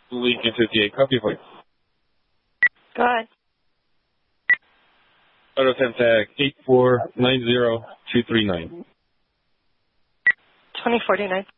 Lincoln 58, copy for you. Go ahead. Out of MTAG 8490239. 2049.